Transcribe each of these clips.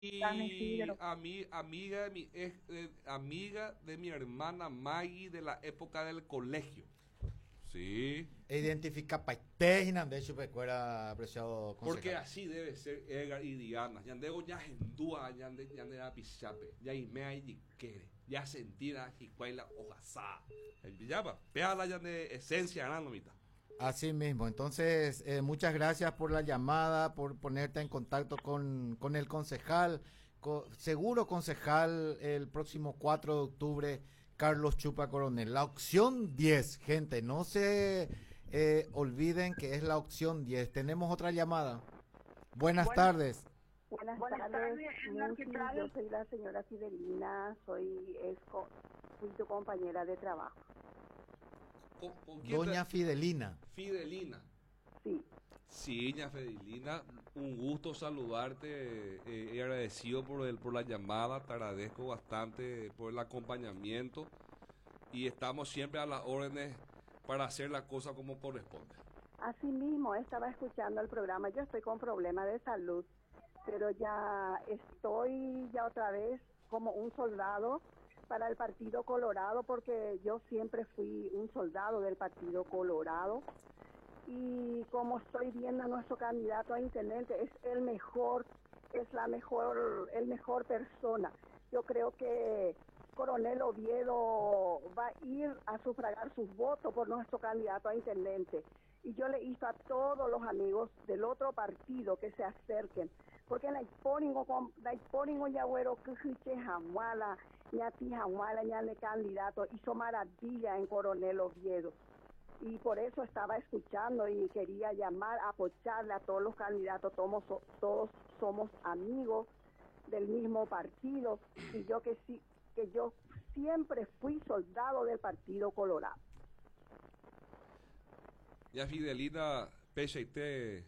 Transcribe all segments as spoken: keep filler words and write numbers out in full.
San Y Isidro. ami- amiga de mi ex- eh, amiga de mi hermana Maggie de la época del colegio. Sí, Identifica paitejinan de hecho pecuera apreciado porque concejal. así debe ser Edgar y Diana. Yandego ya hendúa, yande yande da pichape, ya imea y quiere, ya sentira y cuela ojasá. El villapa, pea la yande esencia ganando mitad. Así mismo, entonces eh, muchas gracias por la llamada, por ponerte en contacto con, con el concejal, co- seguro concejal el próximo cuatro de octubre, Carlos Chupa Coronel. La opción diez, gente, no se eh, olviden que es la opción diez. Tenemos otra llamada. Buenas Buenas, tardes. buenas Buenas tardes, tardes, en la Musi. Yo arquitral. soy la señora Fidelina, soy es co- fui tu compañera de trabajo. ¿Con, con quién Doña te- Fidelina. Fidelina. Sí, Sí, ña Fidelina, un gusto saludarte, eh, y agradecido por el, por la llamada, te agradezco bastante por el acompañamiento y estamos siempre a las órdenes para hacer la cosa como corresponde. así mismo estaba escuchando el programa. Yo estoy con problemas de salud, pero ya estoy ya otra vez como un soldado para el Partido Colorado, porque yo siempre fui un soldado del Partido Colorado. Y como estoy viendo a nuestro candidato a intendente, es el mejor, es la mejor, el mejor persona. Yo creo que Coronel Oviedo va a ir a sufragar sus votos por nuestro candidato a intendente. Y yo le hizo a todos los amigos del otro partido que se acerquen, porque la hipóningo con la hipóningo yagüero que jamuala, ñati jamuala, ñane candidato, hizo maravilla en Coronel Oviedo. Y por eso estaba escuchando y quería llamar, apoyarle a todos los candidatos, todos, todos somos amigos del mismo partido, y yo que sí, que yo siempre fui soldado del Partido Colorado. Ya Fidelina, pese a usted,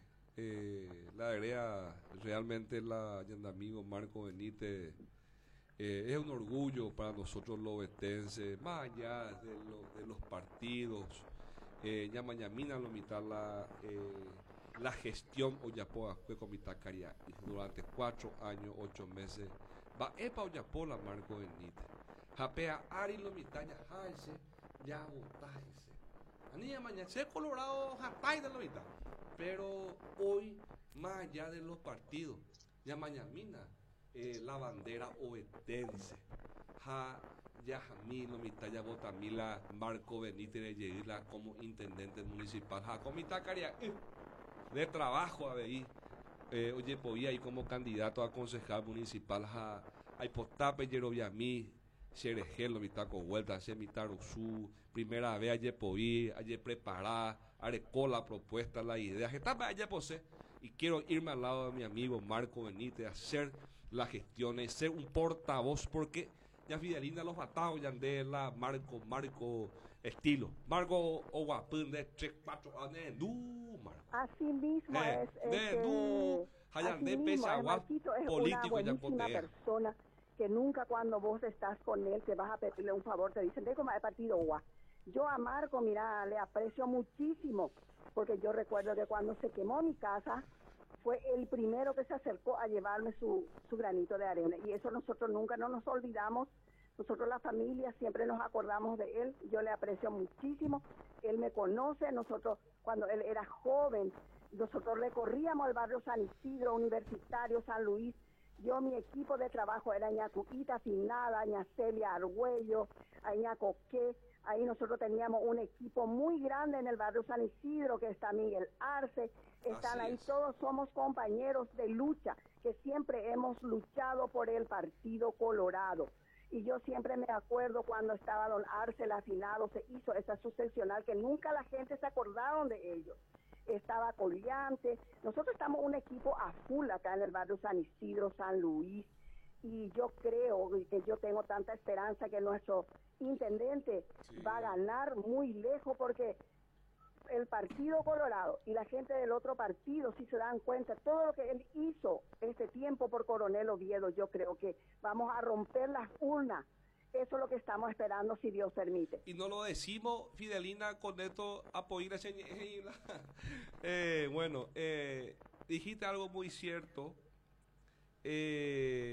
eh, la agrea realmente la yanda amigo Marco Benítez, eh, es un orgullo para nosotros los ovetenses, más allá de, lo- de los partidos, eh, ya mañana lo mitad la, eh, la gestión Oyapoa fue con mitad caria durante cuatro años, ocho meses, va epa Oyapola Marco Benítez, japea Ari lo mitad ya jaese, ya botájese. Anilla mañana, ser colorado japay de la mitad. Pero hoy, más allá de los partidos, ya mañana, eh, la bandera oetense. Ja, ya jamí, lo mitad ya vota Mila Marco Benítez de Yedirla como intendente municipal. Ja, con mitad caria, eh, de trabajo a ver, eh, oye, podía ir como candidato a concejal municipal a Aipotape, Yeroviamí, Xeregel, mitad con vuelta, hacer mitad su primera vez, ayer podí, ayer preparar, arecó la propuesta, la idea, que está ayer posee, y quiero irme al lado de mi amigo Marco Benítez, hacer las gestiones, ser un portavoz, porque ya Fidelina los atados, ya de la Marco, Marco estilo, Marco o guapín de tres, cuatro años, du, Marco. Así mismo Eh, es, de du, este, hayan así de mismo es, pesagua Marquito es una político ya buenísima potea. persona, que nunca cuando vos estás con él te vas a pedirle un favor, te dicen, de como el partido gua. Yo a Marco, mira, le aprecio muchísimo, porque yo recuerdo que cuando se quemó mi casa, fue el primero que se acercó a llevarme su, su granito de arena, y eso nosotros nunca no nos olvidamos. Nosotros la familia siempre nos acordamos de él, yo le aprecio muchísimo, él me conoce, nosotros cuando él era joven, nosotros recorríamos el barrio San Isidro, Universitario, San Luis, yo mi equipo de trabajo era Ñacuita Finada, Ñacelia Argüello, Ñacoqué, ahí nosotros teníamos un equipo muy grande en el barrio San Isidro, que está Miguel Arce, están Así ahí, es. todos somos compañeros de lucha, que siempre hemos luchado por el Partido Colorado. Y yo siempre me acuerdo cuando estaba don Arce, el afinado, se hizo esa sucesional que nunca la gente se acordaron de ellos. Estaba Collante, nosotros estamos un equipo a full acá en el barrio San Isidro, San Luis, y yo creo que yo tengo tanta esperanza que nuestro intendente Sí. va a ganar muy lejos, porque el Partido Colorado y la gente del otro partido, si se dan cuenta, todo lo que él hizo este tiempo por Coronel Oviedo, yo creo que vamos a romper las urnas. Eso es lo que estamos esperando, si Dios permite. Y no lo decimos, Fidelina, con esto apoyar ese eh, bueno, eh, dijiste algo muy cierto. Eh,